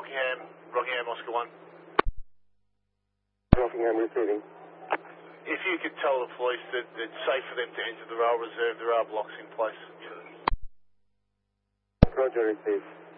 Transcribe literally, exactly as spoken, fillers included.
Rockingham, Rockingham Oscar one. Rockingham receiving. If you could tell the police that it's safe for them to enter the rail reserve, there are blocks in place. Roger, received.